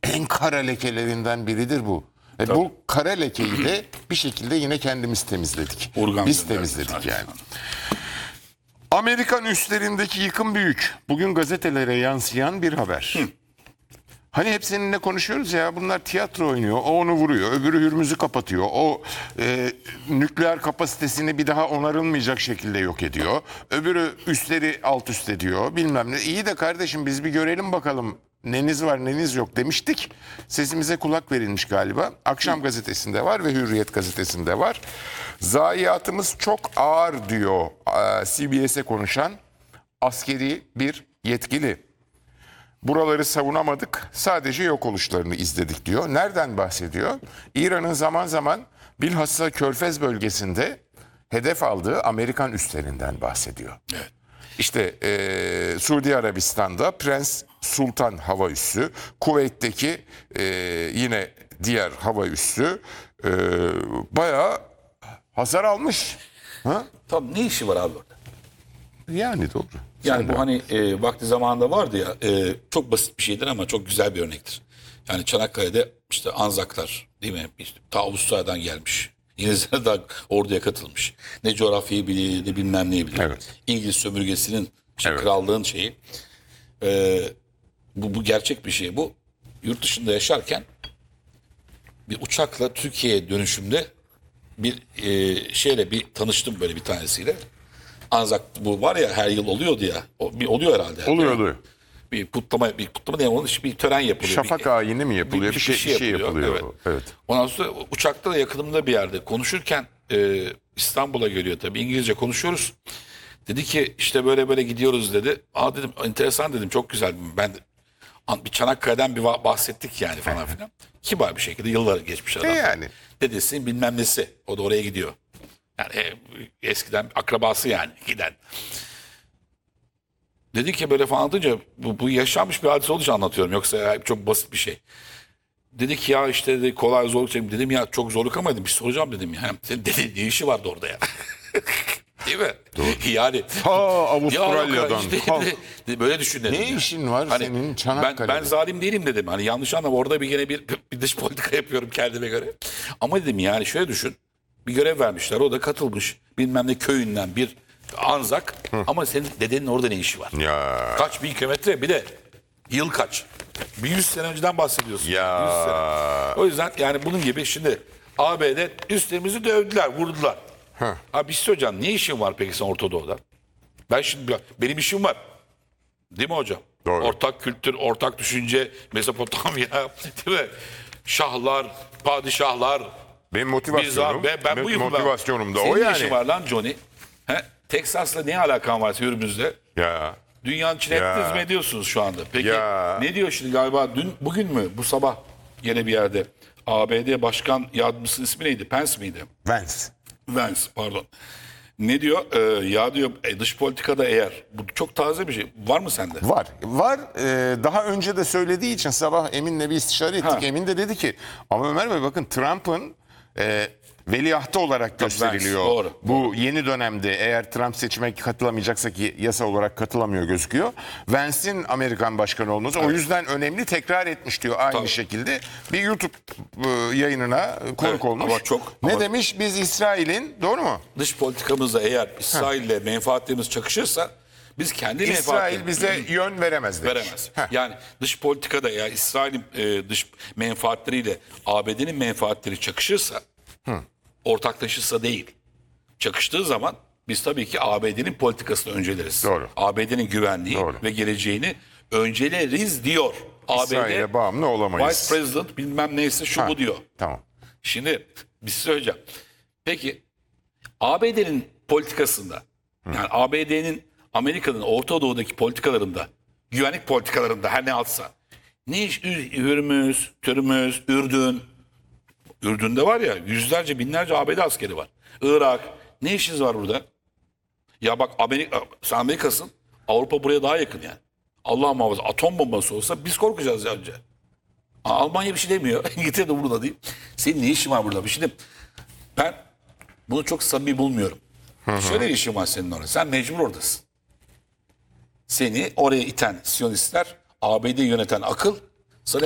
en kara lekelerinden biridir bu. Bu kara lekeyi de bir şekilde yine kendimiz temizledik. Biz temizledik yani. Amerikan üslerindeki yıkım büyük. Bugün gazetelere yansıyan bir haber. Hani hep seninle konuşuyoruz ya, bunlar tiyatro oynuyor. O onu vuruyor, öbürü Hürmüz'ü kapatıyor. O nükleer kapasitesini bir daha onarılmayacak şekilde yok ediyor. Öbürü üsleri alt üst ediyor, bilmem ne. İyi de kardeşim, biz bir görelim bakalım neniz var neniz yok demiştik. Sesimize kulak verilmiş galiba. Akşam gazetesinde var ve Hürriyet gazetesinde var. Zayiatımız çok ağır diyor CBS'e konuşan askeri bir yetkili. Buraları savunamadık, sadece yok oluşlarını izledik diyor. Nereden bahsediyor? İran'ın zaman zaman bilhassa Körfez bölgesinde hedef aldığı Amerikan üslerinden bahsediyor. Evet. İşte Suudi Arabistan'da Prens Sultan hava üssü, Kuveyt'teki yine diğer hava üssü bayağı hasar almış. Ha? Tam ne işi var abi orada? Yani doğru. Yani Sen bu de. hani vakti zamanında vardı ya, çok basit bir şeydir ama çok güzel bir örnektir. Yani Çanakkale'de işte Anzaklar, değil mi? İşte, ta Avusturya'dan gelmiş. İngilizler de orduya katılmış. Ne coğrafyayı bilir, ne bilmem neyi bilir. Evet. İngiliz sömürgesinin, işte Evet. krallığın şeyi. Bu gerçek bir şey. Bu yurt dışında yaşarken bir uçakla Türkiye'ye dönüşümde bir şeyle bir tanıştım, böyle bir tanesiyle. Anzak bu var ya, her yıl oluyordu ya. Oluyor herhalde. Oluyordu. Bir kutlama değil, onun için bir tören yapılıyor. Şafak ayini mi yapılıyor? Bir şey yapılıyor. Evet. Ondan sonra uçakta da yakınımda bir yerde konuşurken İstanbul'a geliyor tabii. İngilizce konuşuyoruz. Dedi ki işte böyle böyle gidiyoruz dedi. Aa dedim, enteresan dedim, çok güzel. Ben bir Çanakkale'den bir bahsettik yani falan filan. Kibar bir şekilde, yıllar geçmiş adam. Yani. Dedesi bilmem nesi, o da oraya gidiyor. Yani eskiden akrabası yani giden. Dedi ki böyle falan anlatınca bu yaşanmış bir hadise olduğu için anlatıyorum. Yoksa çok basit bir şey. Dedi ki ya işte dedi, kolay zorluk çektim. Dedim ya çok zorluk ama dedim, bir soracağım dedim ya. Senin dedi ne işi vardı orada ya? Değil mi? Doğru. Yani. Ta Avustralya'dan. Böyle düşün dedim. Ne ya. işin var Hani senin Çanakkale'de? ben zalim değilim dedim. Hani yanlış anlama, orada bir dış politika yapıyorum kendime göre. Ama dedim yani şöyle düşün. Bir görev vermişler, o da katılmış. Bilmem ne köyünden bir Anzak. Ama senin dedenin orada ne işi var? Ya. Kaç bin kilometre, bir de yıl kaç? 100 sene önceden bahsediyorsun. Ya. 100 sene. O yüzden yani bunun gibi şimdi ABD üstlerimizi dövdüler, vurdular. Abi bir şey hocam, ne işin var peki sen Orta Doğu'da? Ben şimdi benim işim var. Değil mi hocam? Doğru. Ortak kültür, ortak düşünce, Mezopotamya, değil mi? Şahlar, padişahlar. Benim motivasyonum, Ben bu motivasyonum da Senin o ne yani. işin var lan Johnny? He? Teksas'la ne alakan var yürümüzde? Ya. Dünyanın içine ettiniz mi ediyorsunuz şu anda? Peki Ya. ne diyor şimdi galiba bugün mü, bu sabah yine bir yerde ABD Başkan Yardımcısının ismi neydi? Pence miydi? Vance pardon. Ne diyor? Ya diyor dış politikada eğer, bu çok taze bir şey. Var mı sende? Var. Daha önce de söylediği için sabah Emin'le bir istişare ettik. Ha. Emin de dedi ki ama Ömer Bey bakın, Trump'ın veliahtı olarak gösteriliyor. Doğru. Bu yeni dönemde eğer Trump seçime katılamayacaksa, ki yasa olarak katılamıyor gözüküyor. Vance'in Amerikan başkanı olması o yüzden önemli, tekrar etmiş diyor aynı Tabii. şekilde. Bir YouTube yayınına konuk Evet, olmuş. ama Demiş? Biz İsrail'in, doğru mu? dış politikamızda eğer İsrail'le menfaatlerimiz çakışırsa biz kendi İsrail bize yön veremez demiş. veremez. Yani dış politikada eğer İsrail'in dış menfaatleriyle ABD'nin menfaatleri çakışırsa, ortaklaşırsa değil, çakıştığı zaman biz tabii ki ABD'nin politikasını önceleriz. Doğru. ABD'nin güvenliği Doğru. ve geleceğini önceleriz diyor. İsrail'e bağımlı olamayız. Vice President bilmem neyse şu bu diyor. Tamam. Şimdi bir şey söyleyeceğim. Peki ABD'nin politikasında, yani ABD'nin, Amerika'nın Orta Doğu'daki politikalarında, güvenlik politikalarında her ne alsa, ne iş Hürmüz, Türmüz, Ürdün'de var ya yüzlerce binlerce ABD askeri var. Irak, ne işiniz var burada? Ya bak sen Amerika'sın, Avrupa buraya daha yakın yani. Allah muhafaza atom bombası olsa biz korkacağız ya önce. Almanya bir şey demiyor. İngiltere de burada değil. Senin ne işin var burada? Şimdi ben bunu çok samimi bulmuyorum. Şöyle bir işin var senin orada. Sen mecbur oradasın. Seni oraya iten Siyonistler, ABD yöneten akıl